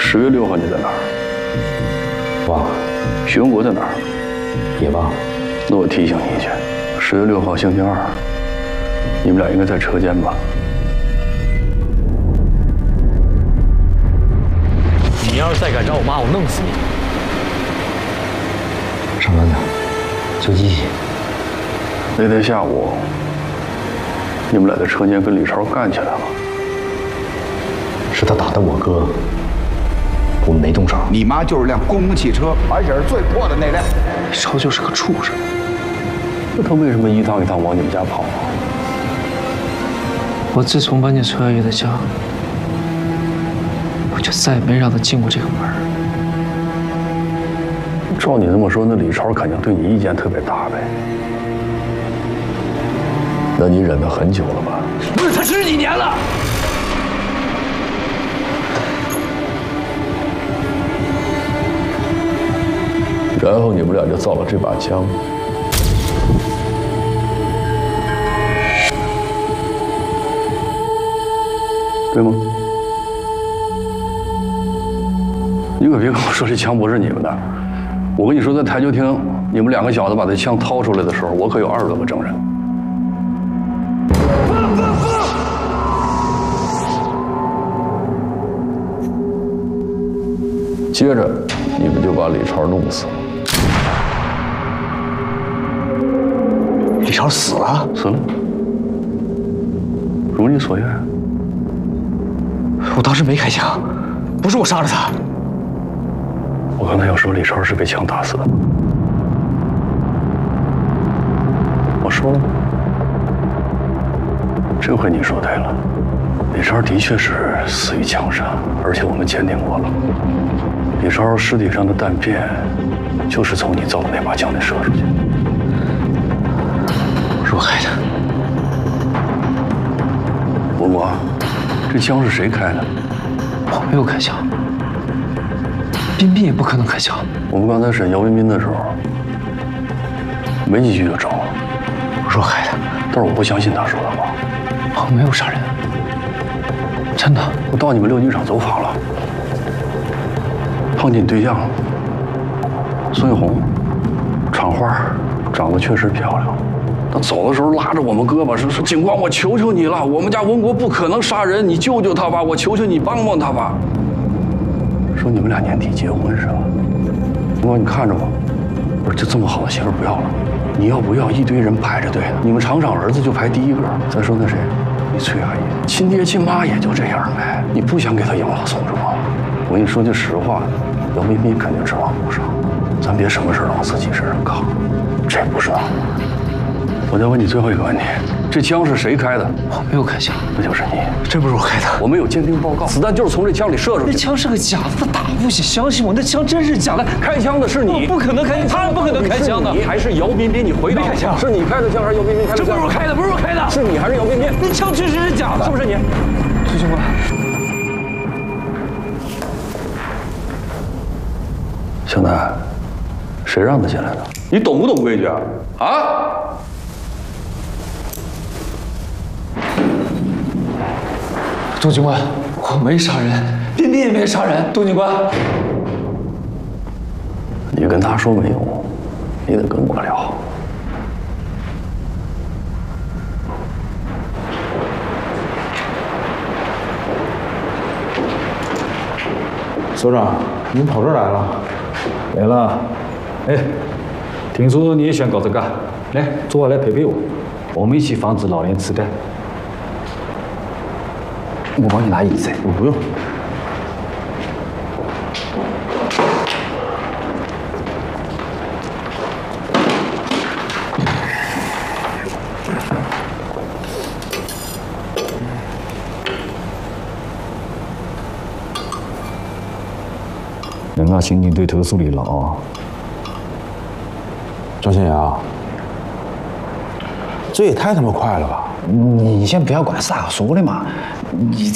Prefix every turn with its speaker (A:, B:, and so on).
A: 10月6号你在哪儿？
B: 忘了。
A: 徐文国在哪儿？
B: 也忘了。
A: 那我提醒你一句，10月6号星期二，你们俩应该在车间吧？
C: 你要是再敢找我妈，我弄死你！
B: 上班呢，修机器。
A: 那天下午，你们俩在车间跟李超干起来了。
B: 是他打的我哥，我们没动手。
D: 你妈就是辆公共汽车，而且是最破的那辆。
A: 李超就是个畜生，那他为什么一趟一趟往你们家跑啊？
E: 我自从把你车约的家，我就再也没让他进过这个门。
A: 照你这么说，那李超肯定对你意见特别大呗？那你忍得很久了吧？
C: 不是，他10几年了。
A: 然后你们俩就造了这把枪。对吗？你可别跟我说这枪不是你们的。我跟你说，在台球厅，你们2个小子把这枪掏出来的时候，我可有20多个证人。接着，你们就把李超弄死了。
B: 李超死了？
A: 死了。如你所愿。
B: 我当时没开枪，不是我杀了他。
A: 我刚才要说李超是被枪打死的吗？我说了吗？这回你说对了，李超的确是死于枪杀，而且我们鉴定过了，李超尸体上的弹片就是从你造的那把枪里射出去的。
B: 是我开的。
A: 文国，这枪是谁开的？
E: 我没有开枪，彬彬也不可能开枪。
A: 我们刚才审姚彬彬的时候，没几句就着了。
B: 不是我开的，
A: 但是我不相信他说的话。
E: 我没有杀人，真的。
A: 我到你们6局场走访了，碰见你对象孙玉红，厂花，长得确实漂亮。他走的时候拉着我们胳膊说：“警官，我求求你了，我们家文国不可能杀人，你救救他吧，我求求你帮帮他吧。”说你们俩年底结婚是吧？警官，你看着我，我说就这么好的媳妇不要了，你要不要？一堆人排着队呢，你们厂长儿子就排第1个。再说那谁，你崔阿姨，亲爹亲妈也就这样呗，你不想给他养老送终啊？我跟你说句实话，姚彬彬肯定指望不上，咱别什么事往自己身上扛，这不是闹。我再问你最后一个问题，这枪是谁开的？
E: 我没有开枪，
A: 那就是你。
B: 真不是我开的。
A: 我们有鉴定报告，子弹就是从这枪里射出去。
E: 那枪是个假的，他打不起，相信我，那枪真是假的。
A: 开枪的是你，
E: 不可能开，他不可能开枪的。
A: 你还是姚彬彬？你回答。没开枪，是你开的枪还是姚彬彬开的枪？
E: 这不是我开的，不是我开的，
A: 是你还是姚彬彬？
E: 那枪确实是假的，
A: 是不是你？
E: 朱警官，
A: 小南，谁让他进来的？你懂不懂规矩啊？啊？
E: 杜警官，我没杀人，彬彬也没杀人。杜警官，
A: 你跟他说没用，你得跟我聊。
F: 所长，您跑这儿来了？来了。哎，听说你也想搞这个，来，坐下来陪陪我，我们一起防止老年痴呆。
B: 我帮你拿椅子。
F: 我不用。人家刑警队投诉你了啊，
G: 赵新阳，这也太他妈快了吧！
B: 你先不要管是咋说的嘛，你